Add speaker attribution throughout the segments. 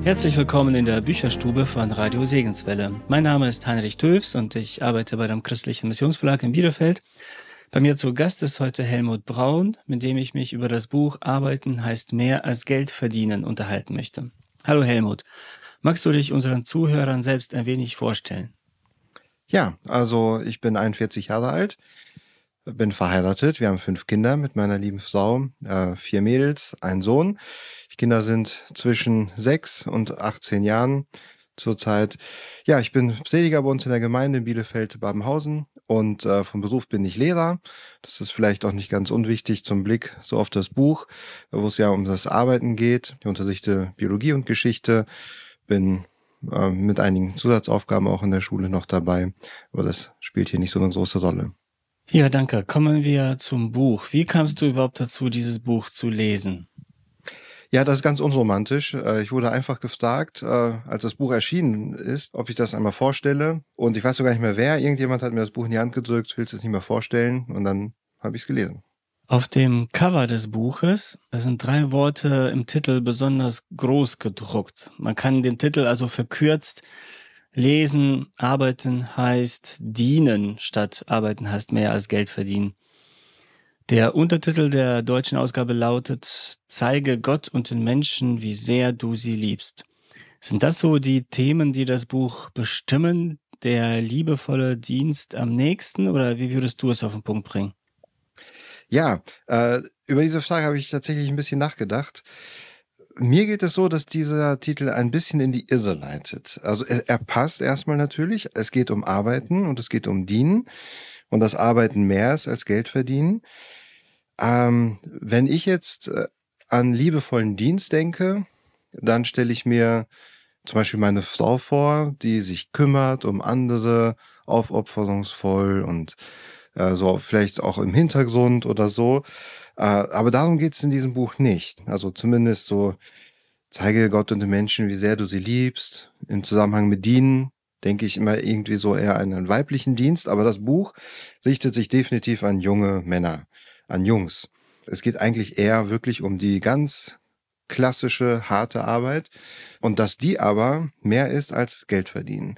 Speaker 1: Herzlich willkommen in der Bücherstube von Radio Segenswelle. Mein Name ist Heinrich Töfs und ich arbeite bei dem Christlichen Missionsverlag in Bielefeld. Bei mir zu Gast ist heute Helmut Braun, mit dem ich mich über das Buch Arbeiten heißt mehr als Geld verdienen unterhalten möchte. Hallo Helmut, magst du dich unseren Zuhörern selbst ein wenig vorstellen?
Speaker 2: Ja, also ich bin 41 Jahre alt, bin verheiratet. Wir haben 5 Kinder mit meiner lieben Frau, 4 Mädels, einen Sohn. Die Kinder sind zwischen 6 und 18 Jahren zurzeit. Ja, ich bin Prediger bei uns in der Gemeinde in Bielefeld-Babenhausen und vom Beruf bin ich Lehrer. Das ist vielleicht auch nicht ganz unwichtig zum Blick so auf das Buch, wo es ja um das Arbeiten geht. Ich unterrichte Biologie und Geschichte, bin mit einigen Zusatzaufgaben auch in der Schule noch dabei, aber das spielt hier nicht so eine große Rolle.
Speaker 1: Ja, danke. Kommen wir zum Buch. Wie kamst du überhaupt dazu, dieses Buch zu lesen?
Speaker 2: Ja, das ist ganz unromantisch. Ich wurde einfach gefragt, als das Buch erschienen ist, ob ich das einmal vorstelle. Und ich weiß sogar nicht mehr wer. Irgendjemand hat mir das Buch in die Hand gedrückt, willst du es nicht mehr vorstellen? Und dann habe ich es gelesen.
Speaker 1: Auf dem Cover des Buches, da sind 3 Worte im Titel besonders groß gedruckt. Man kann den Titel also verkürzt lesen. Arbeiten heißt dienen, statt arbeiten heißt mehr als Geld verdienen. Der Untertitel der deutschen Ausgabe lautet: Zeige Gott und den Menschen, wie sehr du sie liebst. Sind das so die Themen, die das Buch bestimmen? Der liebevolle Dienst am nächsten? Oder wie würdest du es auf den Punkt bringen?
Speaker 2: Ja, über diese Frage habe ich tatsächlich ein bisschen nachgedacht. Mir geht es so, dass dieser Titel ein bisschen in die Irre leitet. Also er passt erstmal natürlich. Es geht um Arbeiten und es geht um Dienen. Und das Arbeiten mehr ist als Geld verdienen. Wenn ich jetzt an liebevollen Dienst denke, dann stelle ich mir zum Beispiel meine Frau vor, die sich kümmert um andere, aufopferungsvoll und so vielleicht auch im Hintergrund oder so. Aber darum geht es in diesem Buch nicht. Also zumindest so, zeige Gott und den Menschen, wie sehr du sie liebst. Im Zusammenhang mit Dienen denke ich immer irgendwie so eher an einen weiblichen Dienst. Aber das Buch richtet sich definitiv an junge Männer, an Jungs. Es geht eigentlich eher wirklich um die ganz klassische, harte Arbeit und dass die aber mehr ist als Geld verdienen.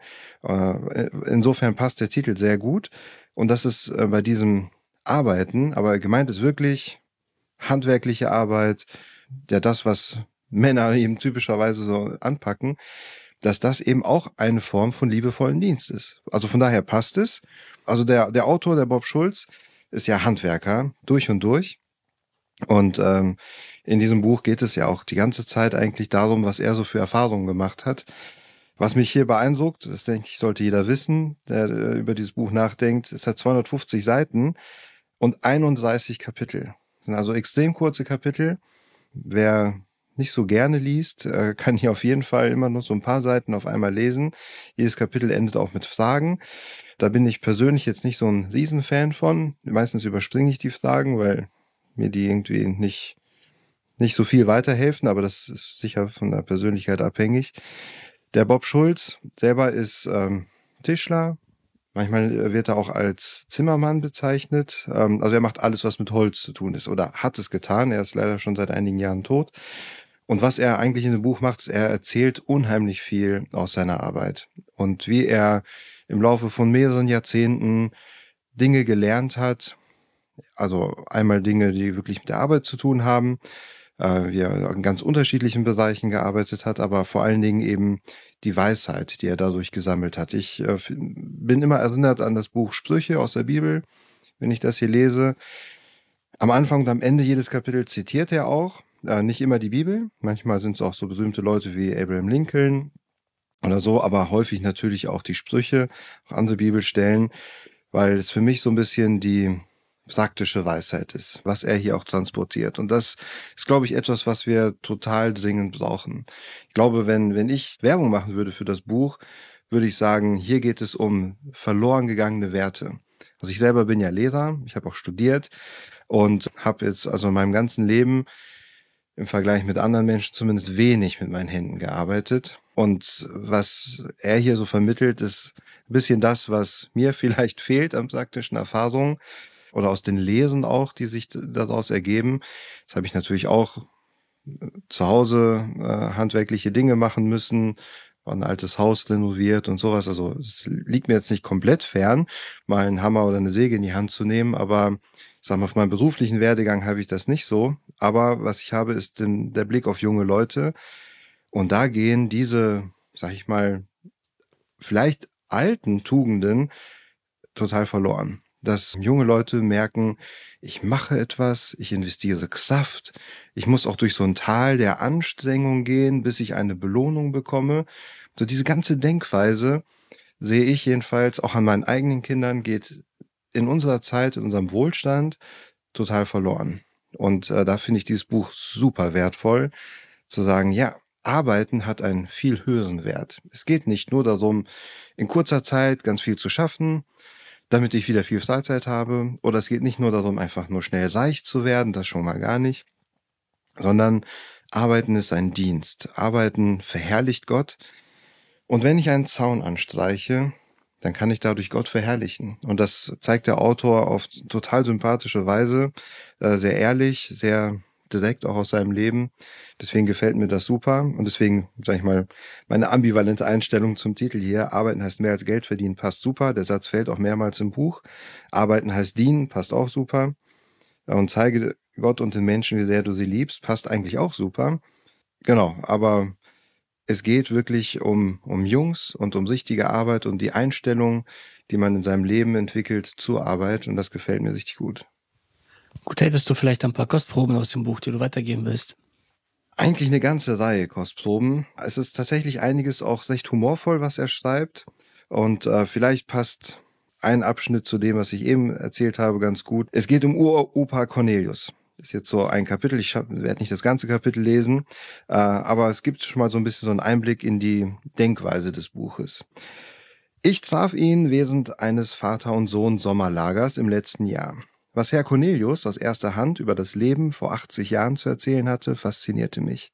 Speaker 2: Insofern passt der Titel sehr gut und das ist bei diesem Arbeiten, aber gemeint ist wirklich handwerkliche Arbeit, ja das, was Männer eben typischerweise so anpacken, dass das eben auch eine Form von liebevollen Dienst ist. Also von daher passt es. Also der Autor, der Bob Schulz, ist ja Handwerker durch und durch. Und in diesem Buch geht es ja auch die ganze Zeit eigentlich darum, was er so für Erfahrungen gemacht hat. Was mich hier beeindruckt, das denke ich, sollte jeder wissen, der über dieses Buch nachdenkt, es hat 250 Seiten und 31 Kapitel. Das sind also extrem kurze Kapitel. Wer nicht so gerne liest, kann hier auf jeden Fall immer nur so ein paar Seiten auf einmal lesen. Jedes Kapitel endet auch mit Fragen. Da bin ich persönlich jetzt nicht so ein Riesenfan von. Meistens überspringe ich die Fragen, weil mir die irgendwie nicht so viel weiterhelfen, aber das ist sicher von der Persönlichkeit abhängig. Der Bob Schulz selber ist Tischler. Manchmal wird er auch als Zimmermann bezeichnet. Also er macht alles, was mit Holz zu tun ist oder hat es getan. Er ist leider schon seit einigen Jahren tot. Und was er eigentlich in dem Buch macht, ist, er erzählt unheimlich viel aus seiner Arbeit und wie er im Laufe von mehreren Jahrzehnten Dinge gelernt hat. Also einmal Dinge, die wirklich mit der Arbeit zu tun haben, wie er in ganz unterschiedlichen Bereichen gearbeitet hat, aber vor allen Dingen eben die Weisheit, die er dadurch gesammelt hat. Ich bin immer erinnert an das Buch Sprüche aus der Bibel, wenn ich das hier lese. Am Anfang und am Ende jedes Kapitel zitiert er auch, nicht immer die Bibel. Manchmal sind es auch so berühmte Leute wie Abraham Lincoln oder so, aber häufig natürlich auch die Sprüche, auch andere Bibelstellen, weil es für mich so ein bisschen die praktische Weisheit ist, was er hier auch transportiert. Und das ist, glaube ich, etwas, was wir total dringend brauchen. Ich glaube, wenn ich Werbung machen würde für das Buch, würde ich sagen, hier geht es um verloren gegangene Werte. Also ich selber bin ja Lehrer, ich habe auch studiert und habe jetzt also in meinem ganzen Leben im Vergleich mit anderen Menschen zumindest wenig mit meinen Händen gearbeitet. Und was er hier so vermittelt, ist ein bisschen das, was mir vielleicht fehlt an praktischen Erfahrungen oder aus den Lehren auch, die sich daraus ergeben. Das habe ich natürlich auch zu Hause handwerkliche Dinge machen müssen, ein altes Haus renoviert und sowas. Also es liegt mir jetzt nicht komplett fern, mal einen Hammer oder eine Säge in die Hand zu nehmen, aber ich sag mal, auf meinem beruflichen Werdegang habe ich das nicht so. Aber was ich habe, ist der Blick auf junge Leute. Und da gehen diese, sag ich mal, vielleicht alten Tugenden total verloren. Dass junge Leute merken, ich mache etwas, ich investiere Kraft, ich muss auch durch so ein Tal der Anstrengung gehen, bis ich eine Belohnung bekomme. So diese ganze Denkweise sehe ich jedenfalls auch an meinen eigenen Kindern, geht in unserer Zeit, in unserem Wohlstand total verloren. Und da finde ich dieses Buch super wertvoll, zu sagen, ja, Arbeiten hat einen viel höheren Wert. Es geht nicht nur darum, in kurzer Zeit ganz viel zu schaffen, damit ich wieder viel Freizeit habe. Oder es geht nicht nur darum, einfach nur schnell reich zu werden, das schon mal gar nicht, sondern Arbeiten ist ein Dienst. Arbeiten verherrlicht Gott. Und wenn ich einen Zaun anstreiche, dann kann ich dadurch Gott verherrlichen. Und das zeigt der Autor auf total sympathische Weise, sehr ehrlich, sehr direkt auch aus seinem Leben. Deswegen gefällt mir das super. Und deswegen, sage ich mal, meine ambivalente Einstellung zum Titel hier, Arbeiten heißt mehr als Geld verdienen, passt super. Der Satz fällt auch mehrmals im Buch. Arbeiten heißt dienen, passt auch super. Und zeige Gott und den Menschen, wie sehr du sie liebst, passt eigentlich auch super. Genau, aber es geht wirklich um Jungs und um richtige Arbeit und die Einstellung, die man in seinem Leben entwickelt zur Arbeit. Und das gefällt mir richtig gut.
Speaker 1: Gut, hättest du vielleicht ein paar Kostproben aus dem Buch, die du weitergeben willst?
Speaker 2: Eigentlich eine ganze Reihe Kostproben. Es ist tatsächlich einiges auch recht humorvoll, was er schreibt. Und vielleicht passt ein Abschnitt zu dem, was ich eben erzählt habe, ganz gut. Es geht um Uropa Cornelius. Das ist jetzt so ein Kapitel. Ich werde nicht das ganze Kapitel lesen, aber es gibt schon mal so ein bisschen so einen Einblick in die Denkweise des Buches. Ich traf ihn während eines Vater- und Sohn-Sommerlagers im letzten Jahr. Was Herr Cornelius aus erster Hand über das Leben vor 80 Jahren zu erzählen hatte, faszinierte mich.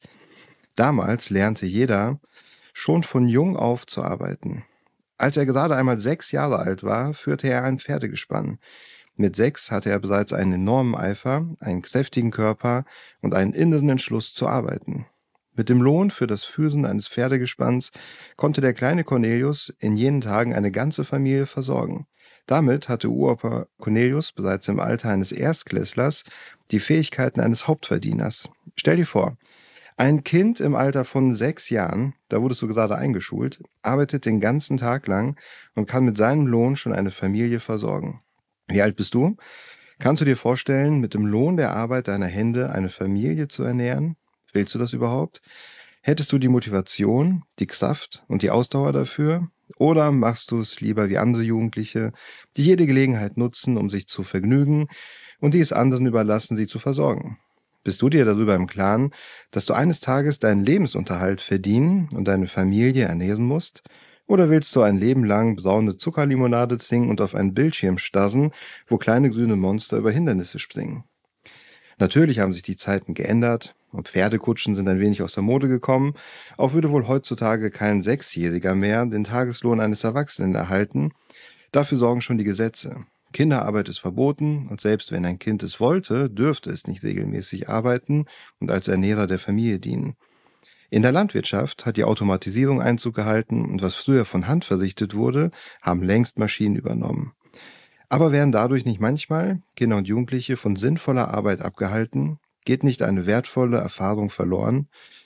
Speaker 2: Damals lernte jeder schon von jung auf zu arbeiten. Als er gerade einmal 6 Jahre alt war, führte er ein Pferdegespann. Mit 6 hatte er bereits einen enormen Eifer, einen kräftigen Körper und einen inneren Entschluss zu arbeiten. Mit dem Lohn für das Führen eines Pferdegespanns konnte der kleine Cornelius in jenen Tagen eine ganze Familie versorgen. Damit hatte Uropa Cornelius bereits im Alter eines Erstklässlers die Fähigkeiten eines Hauptverdieners. Stell dir vor, ein Kind im Alter von 6 Jahren, da wurdest du gerade eingeschult, arbeitet den ganzen Tag lang und kann mit seinem Lohn schon eine Familie versorgen. Wie alt bist du? Kannst du dir vorstellen, mit dem Lohn der Arbeit deiner Hände eine Familie zu ernähren? Willst du das überhaupt? Hättest du die Motivation, die Kraft und die Ausdauer dafür? Oder machst du es lieber wie andere Jugendliche, die jede Gelegenheit nutzen, um sich zu vergnügen und die es anderen überlassen, sie zu versorgen? Bist du dir darüber im Klaren, dass du eines Tages deinen Lebensunterhalt verdienen und deine Familie ernähren musst? Oder willst du ein Leben lang braune Zuckerlimonade trinken und auf einen Bildschirm starren, wo kleine grüne Monster über Hindernisse springen? Natürlich haben sich die Zeiten geändert und Pferdekutschen sind ein wenig aus der Mode gekommen. Auch würde wohl heutzutage kein Sechsjähriger mehr den Tageslohn eines Erwachsenen erhalten. Dafür sorgen schon die Gesetze. Kinderarbeit ist verboten und selbst wenn ein Kind es wollte, dürfte es nicht regelmäßig arbeiten und als Ernährer der Familie dienen. In der Landwirtschaft hat die Automatisierung Einzug gehalten und was früher von Hand verrichtet wurde, haben längst Maschinen übernommen. Aber werden dadurch nicht manchmal Kinder und Jugendliche von sinnvoller Arbeit abgehalten? Geht nicht eine wertvolle Erfahrung verloren?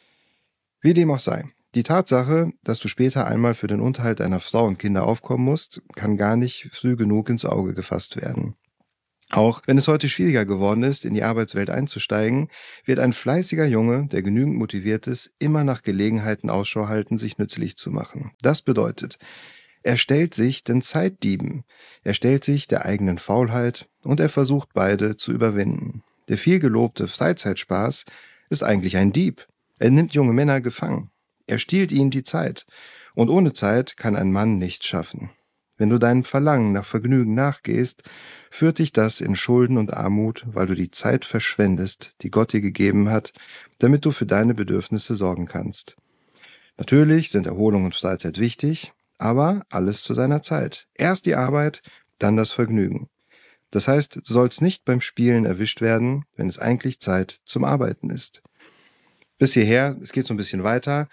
Speaker 2: Wie dem auch sei. Die Tatsache, dass du später einmal für den Unterhalt deiner Frau und Kinder aufkommen musst, kann gar nicht früh genug ins Auge gefasst werden. Auch wenn es heute schwieriger geworden ist, in die Arbeitswelt einzusteigen, wird ein fleißiger Junge, der genügend motiviert ist, immer nach Gelegenheiten Ausschau halten, sich nützlich zu machen. Das bedeutet, er stellt sich den Zeitdieben, er stellt sich der eigenen Faulheit und er versucht beide zu überwinden. Der viel gelobte Freizeitspaß ist eigentlich ein Dieb. Er nimmt junge Männer gefangen. Er stiehlt ihnen die Zeit. Und ohne Zeit kann ein Mann nichts schaffen. Wenn du deinem Verlangen nach Vergnügen nachgehst, führt dich das in Schulden und Armut, weil du die Zeit verschwendest, die Gott dir gegeben hat, damit du für deine Bedürfnisse sorgen kannst. Natürlich sind Erholung und Freizeit wichtig, aber alles zu seiner Zeit. Erst die Arbeit, dann das Vergnügen. Das heißt, du sollst nicht beim Spielen erwischt werden, wenn es eigentlich Zeit zum Arbeiten ist. Bis hierher, es geht so ein bisschen weiter.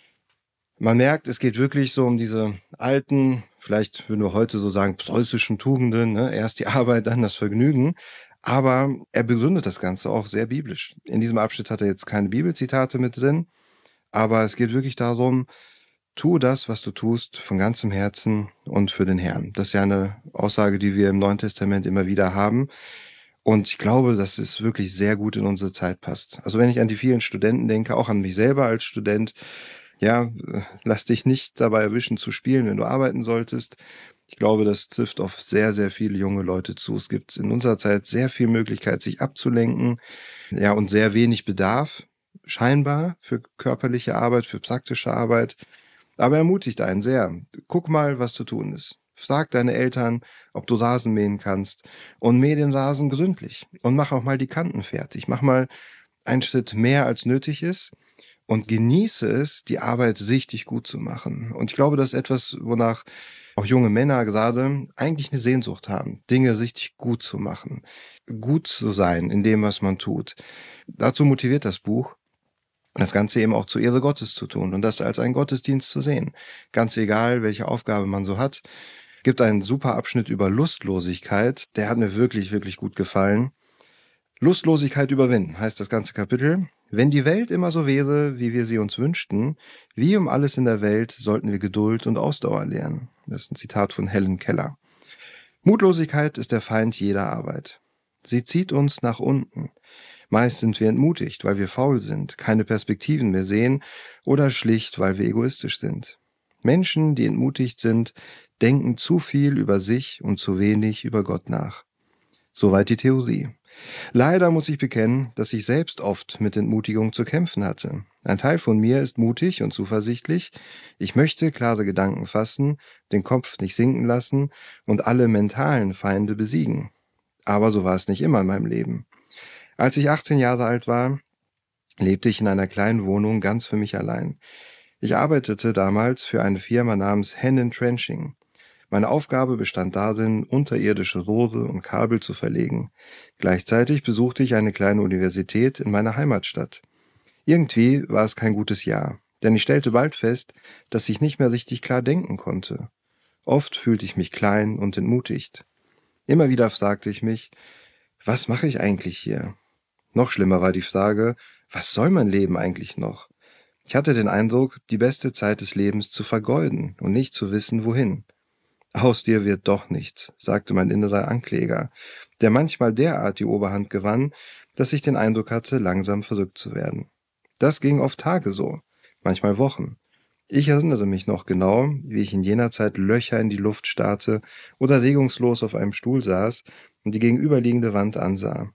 Speaker 2: Man merkt, es geht wirklich so um diese alten, vielleicht würden wir heute so sagen, preußischen Tugenden, ne? Erst die Arbeit, dann das Vergnügen. Aber er begründet das Ganze auch sehr biblisch. In diesem Abschnitt hat er jetzt keine Bibelzitate mit drin, aber es geht wirklich darum, tue das, was du tust, von ganzem Herzen und für den Herrn. Das ist ja eine Aussage, die wir im Neuen Testament immer wieder haben. Und ich glaube, dass es wirklich sehr gut in unsere Zeit passt. Also wenn ich an die vielen Studenten denke, auch an mich selber als Student, ja, lass dich nicht dabei erwischen zu spielen, wenn du arbeiten solltest. Ich glaube, das trifft auf sehr, sehr viele junge Leute zu. Es gibt in unserer Zeit sehr viel Möglichkeit, sich abzulenken, ja, und sehr wenig Bedarf, scheinbar, für körperliche Arbeit, für praktische Arbeit. Aber ermutigt einen sehr. Guck mal, was zu tun ist. Frag deine Eltern, ob du Rasen mähen kannst, und mäh den Rasen gründlich und mach auch mal die Kanten fertig. Mach mal einen Schritt mehr, als nötig ist, und genieße es, die Arbeit richtig gut zu machen. Und ich glaube, das ist etwas, wonach auch junge Männer gerade eigentlich eine Sehnsucht haben, Dinge richtig gut zu machen, gut zu sein in dem, was man tut. Dazu motiviert das Buch, das Ganze eben auch zur Ehre Gottes zu tun und das als einen Gottesdienst zu sehen. Ganz egal, welche Aufgabe man so hat. Gibt einen super Abschnitt über Lustlosigkeit, der hat mir wirklich, wirklich gut gefallen. Lustlosigkeit überwinden heißt das ganze Kapitel. Wenn die Welt immer so wäre, wie wir sie uns wünschten, wie um alles in der Welt, sollten wir Geduld und Ausdauer lernen. Das ist ein Zitat von Helen Keller. Mutlosigkeit ist der Feind jeder Arbeit. Sie zieht uns nach unten. Meist sind wir entmutigt, weil wir faul sind, keine Perspektiven mehr sehen oder schlicht, weil wir egoistisch sind. Menschen, die entmutigt sind, denken zu viel über sich und zu wenig über Gott nach. Soweit die Theorie. Leider muss ich bekennen, dass ich selbst oft mit Entmutigung zu kämpfen hatte. Ein Teil von mir ist mutig und zuversichtlich. Ich möchte klare Gedanken fassen, den Kopf nicht sinken lassen und alle mentalen Feinde besiegen. Aber so war es nicht immer in meinem Leben. Als ich 18 Jahre alt war, lebte ich in einer kleinen Wohnung ganz für mich allein. Ich arbeitete damals für eine Firma namens Hennen Trenching. Meine Aufgabe bestand darin, unterirdische Rohre und Kabel zu verlegen. Gleichzeitig besuchte ich eine kleine Universität in meiner Heimatstadt. Irgendwie war es kein gutes Jahr, denn ich stellte bald fest, dass ich nicht mehr richtig klar denken konnte. Oft fühlte ich mich klein und entmutigt. Immer wieder fragte ich mich, was mache ich eigentlich hier? Noch schlimmer war die Frage, was soll mein Leben eigentlich noch? Ich hatte den Eindruck, die beste Zeit des Lebens zu vergeuden und nicht zu wissen, wohin. Aus dir wird doch nichts, sagte mein innerer Ankläger, der manchmal derart die Oberhand gewann, dass ich den Eindruck hatte, langsam verrückt zu werden. Das ging oft Tage so, manchmal Wochen. Ich erinnere mich noch genau, wie ich in jener Zeit Löcher in die Luft starrte oder regungslos auf einem Stuhl saß und die gegenüberliegende Wand ansah.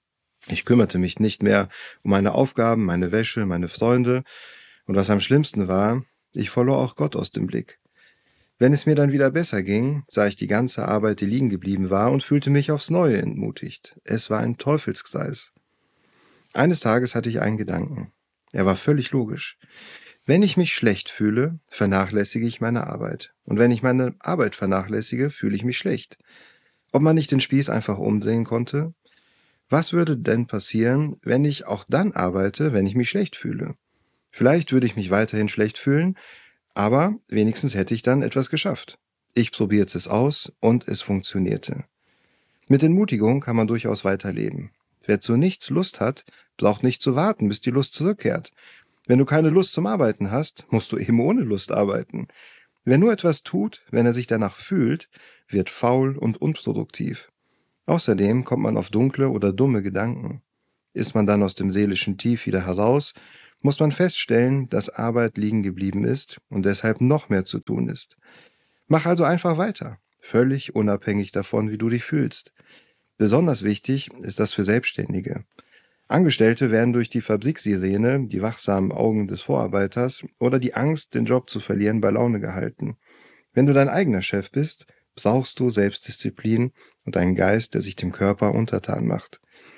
Speaker 2: Ich kümmerte mich nicht mehr um meine Aufgaben, meine Wäsche, meine Freunde, und was am schlimmsten war, ich verlor auch Gott aus dem Blick. Wenn es mir dann wieder besser ging, sah ich die ganze Arbeit, die liegen geblieben war, und fühlte mich aufs Neue entmutigt. Es war ein Teufelskreis. Eines Tages hatte ich einen Gedanken. Er war völlig logisch. Wenn ich mich schlecht fühle, vernachlässige ich meine Arbeit. Und wenn ich meine Arbeit vernachlässige, fühle ich mich schlecht. Ob man nicht den Spieß einfach umdrehen konnte? Was würde denn passieren, wenn ich auch dann arbeite, wenn ich mich schlecht fühle? Vielleicht würde ich mich weiterhin schlecht fühlen, aber wenigstens hätte ich dann etwas geschafft. Ich probierte es aus und es funktionierte. Mit Entmutigung kann man durchaus weiterleben. Wer zu nichts Lust hat, braucht nicht zu warten, bis die Lust zurückkehrt. Wenn du keine Lust zum Arbeiten hast, musst du eben ohne Lust arbeiten. Wer nur etwas tut, wenn er sich danach fühlt, wird faul und unproduktiv. Außerdem kommt man auf dunkle oder dumme Gedanken. Ist man dann aus dem seelischen Tief wieder heraus, muss man feststellen, dass Arbeit liegen geblieben ist und deshalb noch mehr zu tun ist. Mach also einfach weiter, völlig unabhängig davon, wie du dich fühlst. Besonders wichtig ist das für Selbstständige. Angestellte werden durch die Fabriksirene, die wachsamen Augen des Vorarbeiters oder die Angst, den Job zu verlieren, bei Laune gehalten. Wenn du dein eigener Chef bist, brauchst du Selbstdisziplin und einen Geist, der sich dem Körper untertan macht.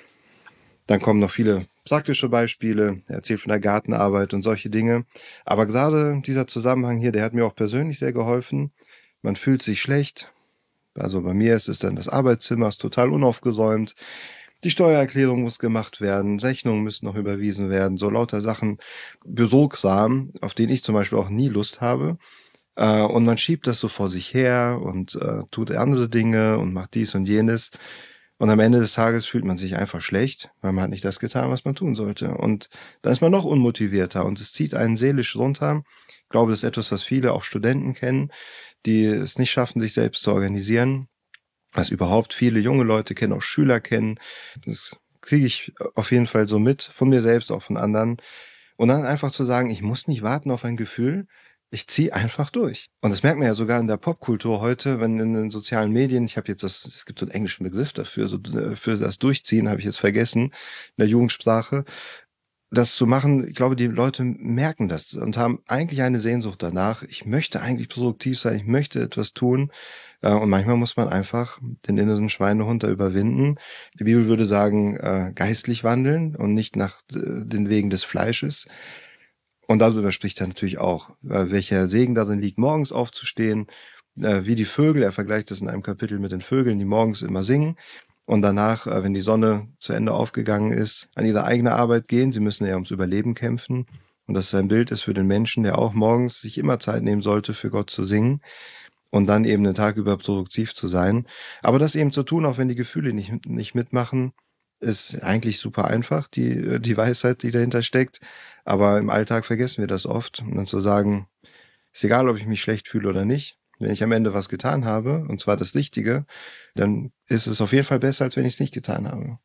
Speaker 2: Dann kommen noch viele praktische Beispiele, er erzählt von der Gartenarbeit und solche Dinge. Aber gerade dieser Zusammenhang hier, der hat mir auch persönlich sehr geholfen. Man fühlt sich schlecht. Also bei mir ist es dann das Arbeitszimmer, ist total unaufgeräumt. Die Steuererklärung muss gemacht werden, Rechnungen müssen noch überwiesen werden, so lauter Sachen, Bürokram, auf den ich zum Beispiel auch nie Lust habe. Und man schiebt das so vor sich her und tut andere Dinge und macht dies und jenes. Und am Ende des Tages fühlt man sich einfach schlecht, weil man hat nicht das getan, was man tun sollte. Und dann ist man noch unmotivierter und es zieht einen seelisch runter. Ich glaube, das ist etwas, was viele, auch Studenten kennen, die es nicht schaffen, sich selbst zu organisieren. Was überhaupt viele junge Leute kennen, auch Schüler kennen. Das kriege ich auf jeden Fall so mit, von mir selbst, auch von anderen. Und dann einfach zu sagen, ich muss nicht warten auf ein Gefühl, ich ziehe einfach durch. Und das merkt man ja sogar in der Popkultur heute, wenn in den sozialen Medien, es gibt so einen englischen Begriff dafür, so für das Durchziehen, habe ich jetzt vergessen, in der Jugendsprache, das zu machen. Ich glaube, die Leute merken das und haben eigentlich eine Sehnsucht danach. Ich möchte eigentlich produktiv sein, ich möchte etwas tun. Und manchmal muss man einfach den inneren Schweinehund da überwinden. Die Bibel würde sagen, geistlich wandeln und nicht nach den Wegen des Fleisches. Und darüber spricht er natürlich auch, welcher Segen darin liegt, morgens aufzustehen, wie die Vögel. Er vergleicht das in einem Kapitel mit den Vögeln, die morgens immer singen und danach, wenn die Sonne zu Ende aufgegangen ist, an ihre eigene Arbeit gehen. Sie müssen ja ums Überleben kämpfen. Und dass es ein Bild ist für den Menschen, der auch morgens sich immer Zeit nehmen sollte, für Gott zu singen und dann eben den Tag über produktiv zu sein. Aber das eben zu tun, auch wenn die Gefühle nicht mitmachen, ist eigentlich super einfach, die Weisheit, die dahinter steckt. Aber im Alltag vergessen wir das oft. Und dann zu sagen, ist egal, ob ich mich schlecht fühle oder nicht. Wenn ich am Ende was getan habe, und zwar das Richtige, dann ist es auf jeden Fall besser, als wenn ich es nicht getan habe.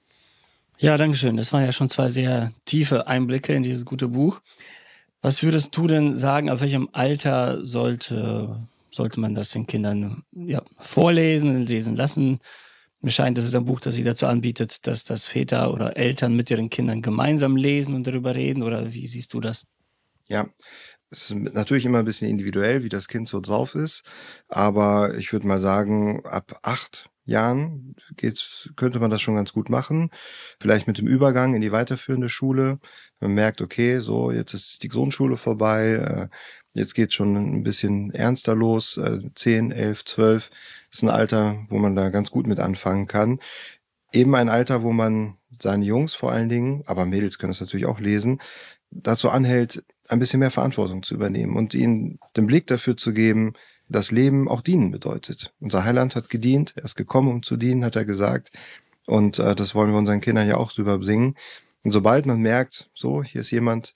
Speaker 1: Ja, Dankeschön. Das waren ja schon 2 sehr tiefe Einblicke in dieses gute Buch. Was würdest du denn sagen, auf welchem Alter sollte man das den Kindern vorlesen, lesen lassen? Mir scheint, das ist ein Buch, das sie dazu anbietet, dass das Väter oder Eltern mit ihren Kindern gemeinsam lesen und darüber reden. Oder wie siehst du das?
Speaker 2: Ja, es ist natürlich immer ein bisschen individuell, wie das Kind so drauf ist. Aber ich würde mal sagen, ab 8 Jahren könnte man das schon ganz gut machen. Vielleicht mit dem Übergang in die weiterführende Schule. Man merkt, okay, so, jetzt ist die Grundschule vorbei. Jetzt geht's schon ein bisschen ernster los. 10, 11, 12 ist ein Alter, wo man da ganz gut mit anfangen kann. Eben ein Alter, wo man seine Jungs vor allen Dingen, aber Mädels können es natürlich auch lesen, dazu anhält, ein bisschen mehr Verantwortung zu übernehmen und ihnen den Blick dafür zu geben, dass Leben auch dienen bedeutet. Unser Heiland hat gedient, er ist gekommen, um zu dienen, hat er gesagt. Und das wollen wir unseren Kindern ja auch rüberbringen. Und sobald man merkt, so, hier ist jemand,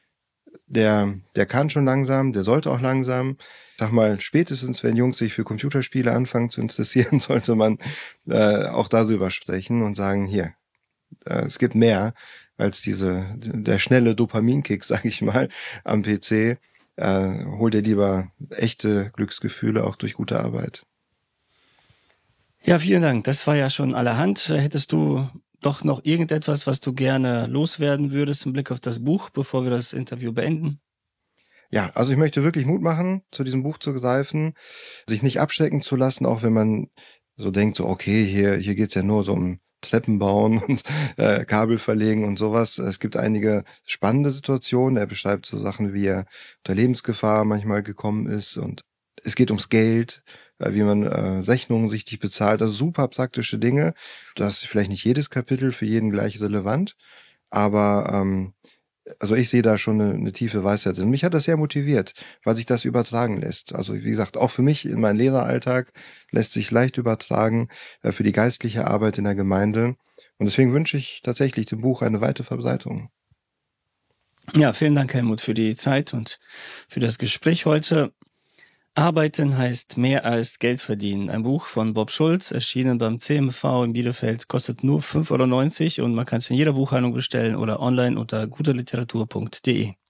Speaker 2: der kann schon langsam, der sollte auch langsam. Ich sag mal, spätestens, wenn Jungs sich für Computerspiele anfangen zu interessieren, sollte man auch darüber sprechen und sagen, hier, es gibt mehr als der schnelle Dopaminkick, sag ich mal, am PC. Hol dir lieber echte Glücksgefühle auch durch gute Arbeit.
Speaker 1: Ja, vielen Dank. Das war ja schon allerhand. Hättest du doch noch irgendetwas, was du gerne loswerden würdest im Blick auf das Buch, bevor wir das Interview beenden?
Speaker 2: Ja, also ich möchte wirklich Mut machen, zu diesem Buch zu greifen, sich nicht abschrecken zu lassen, auch wenn man so denkt, so okay, hier geht's ja nur so um Treppen bauen und Kabel verlegen und sowas. Es gibt einige spannende Situationen. Er beschreibt so Sachen, wie er unter Lebensgefahr manchmal gekommen ist und es geht ums Geld, wie man Rechnungen richtig bezahlt. Also super praktische Dinge. Das ist vielleicht nicht jedes Kapitel für jeden gleich relevant, aber also ich sehe da schon eine tiefe Weisheit. Und mich hat das sehr motiviert, weil sich das übertragen lässt. Also wie gesagt, auch für mich in meinen Lehreralltag lässt sich leicht übertragen für die geistliche Arbeit in der Gemeinde. Und deswegen wünsche ich tatsächlich dem Buch eine weite Verbreitung.
Speaker 1: Ja, vielen Dank, Helmut, für die Zeit und für das Gespräch heute. Arbeiten heißt mehr als Geld verdienen. Ein Buch von Bob Schulz, erschienen beim CMV in Bielefeld, kostet nur 5,90 € und man kann es in jeder Buchhandlung bestellen oder online unter guterliteratur.de.